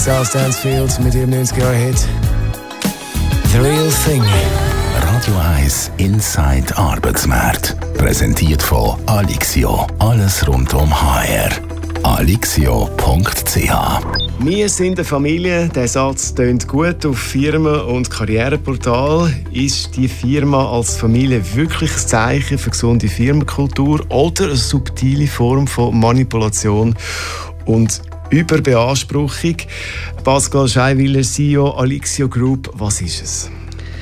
Charles Stansfield mit ihrem 90er-Hit The Real Thing. Radio 1 Inside Arbeitsmarkt. Präsentiert von Alixio. Alles rund um HR. alixio.ch. Wir sind eine Familie. Der Satz tönt gut auf Firmen- und Karriereportal. Ist die Firma als Familie wirklich ein Zeichen für gesunde Firmenkultur oder eine subtile Form von Manipulation und Überbeanspruchung? Pascal Scheiwiller, CEO Alixio Group, was ist es?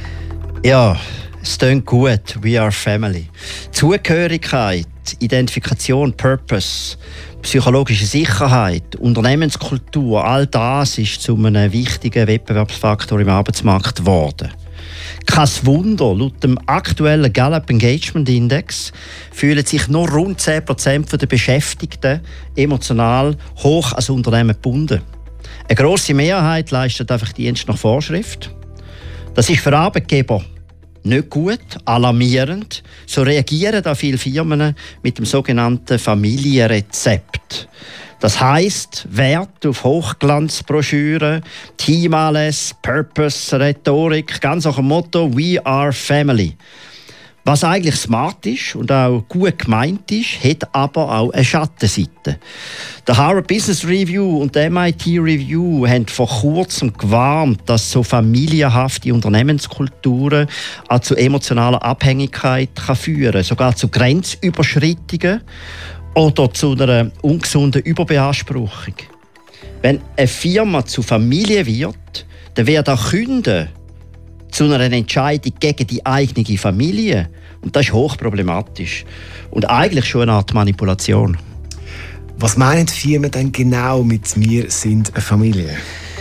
Ja, es klingt gut. We are family. Zugehörigkeit, Identifikation, Purpose, psychologische Sicherheit, Unternehmenskultur, all das ist zu einem wichtigen Wettbewerbsfaktor im Arbeitsmarkt geworden. Kein Wunder, laut dem aktuellen Gallup Engagement Index fühlen sich nur rund 10% der Beschäftigten emotional hoch als Unternehmen gebunden. Eine grosse Mehrheit leistet einfach Dienst nach Vorschrift. Das ist für Arbeitgeber nicht gut, alarmierend. So reagieren da viele Firmen mit dem sogenannten Familienrezept. Das heisst, Wert auf Hochglanzbroschüren, Teamanlässe, Purpose, Rhetorik, ganz nach dem Motto «We are family». Was eigentlich smart ist und auch gut gemeint ist, hat aber auch eine Schattenseite. Der Harvard Business Review und der MIT Review haben vor kurzem gewarnt, dass so familienhafte Unternehmenskulturen auch zu emotionaler Abhängigkeit führen kann, sogar zu Grenzüberschreitungen oder zu einer ungesunden Überbeanspruchung. Wenn eine Firma zu Familie wird, dann wird auch Kunden zu einer Entscheidung gegen die eigene Familie. Und das ist hochproblematisch. Und eigentlich schon eine Art Manipulation. Was meinen die Firmen denn genau mit «Wir sind eine Familie»?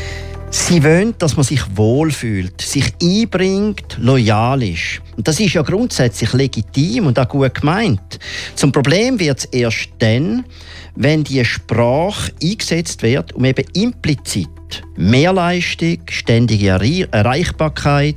Sie wollen, dass man sich wohlfühlt, sich einbringt, loyal ist. Und das ist ja grundsätzlich legitim und auch gut gemeint. Zum Problem wird es erst dann, wenn die Sprache eingesetzt wird, um eben implizit Mehrleistung, ständige Erreichbarkeit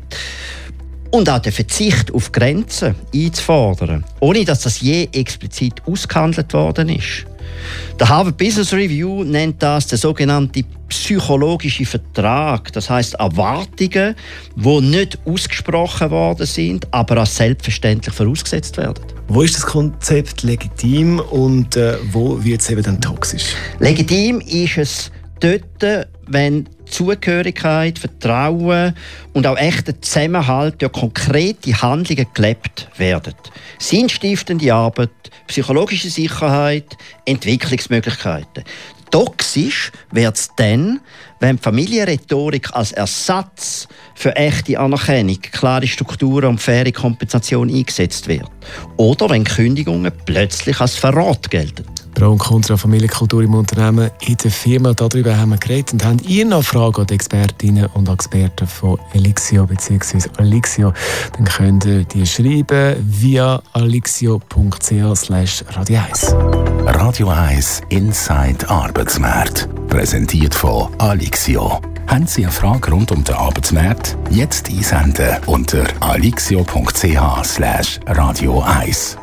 und auch den Verzicht auf Grenzen einzufordern, ohne dass das je explizit ausgehandelt worden ist. Der Harvard Business Review nennt das den sogenannten psychologischen Vertrag. Das heisst Erwartungen, die nicht ausgesprochen worden sind, aber als selbstverständlich vorausgesetzt werden. Wo ist das Konzept legitim und wo wird es eben dann toxisch? Legitim ist es dort, wenn Zugehörigkeit, Vertrauen und auch echter Zusammenhalt durch konkrete Handlungen gelebt werden. Sinnstiftende Arbeit, psychologische Sicherheit, Entwicklungsmöglichkeiten. Toxisch wird es dann, wenn die Familienrhetorik als Ersatz für echte Anerkennung, klare Strukturen und faire Kompensation eingesetzt wird. Oder wenn Kündigungen plötzlich als Verrat gelten. Pro und Contra Familienkultur im Unternehmen, in der Firma, darüber haben wir geredet. Und habt ihr noch Fragen an die Expertinnen und Experten von Alixio bzw. Alixio, dann könnt ihr die schreiben via alixio.ch/Radio 1. Radio 1 Inside Arbeitsmarkt. Präsentiert von Alixio. Haben Sie eine Frage rund um den Arbeitsmarkt? Jetzt einsenden unter alixio.ch/Radio 1.